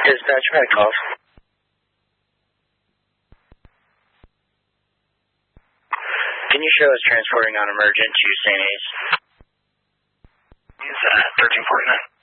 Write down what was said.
Dispatch, right calls. Can you show us transporting on emergent to St. A's? He's 1349.